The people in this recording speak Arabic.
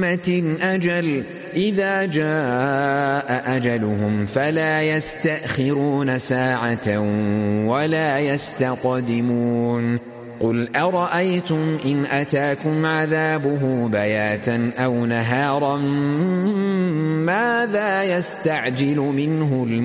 أمة أجل إذا جاء أجلهم فلا يستأخرون ساعة ولا يستقدمون قل أرأيتم إن أتاكم عذابه بياتا أو نهارا ماذا يستعجل منه